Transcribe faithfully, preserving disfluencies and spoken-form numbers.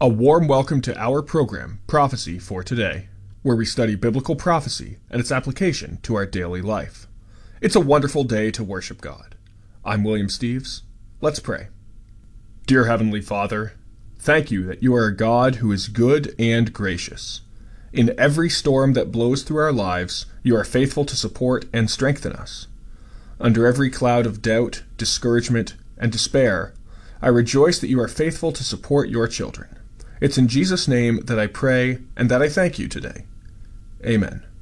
A warm welcome to our program, Prophecy for Today, where we study biblical prophecy and its application to our daily life. It's a wonderful day to worship God. I'm William Steves. Let's pray. Dear Heavenly Father, thank you that you are a God who is good and gracious. In every storm that blows through our lives, you are faithful to support and strengthen us. Under every cloud of doubt, discouragement, and despair, I rejoice that you are faithful to support your children. It's in Jesus' name that I pray and that I thank you today. Amen.